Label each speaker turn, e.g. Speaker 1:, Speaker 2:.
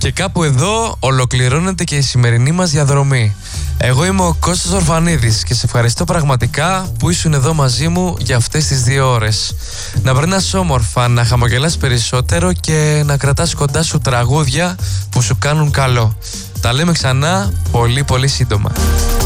Speaker 1: Και κάπου εδώ ολοκληρώνεται και η σημερινή μας διαδρομή. Εγώ είμαι ο Κώστας Ορφανίδης και σε ευχαριστώ πραγματικά που ήσουν εδώ μαζί μου για αυτές τις 2 ώρες. Να περνάς όμορφα, να χαμογελάς περισσότερο και να κρατάς κοντά σου τραγούδια που σου κάνουν καλό. Τα λέμε ξανά πολύ πολύ σύντομα.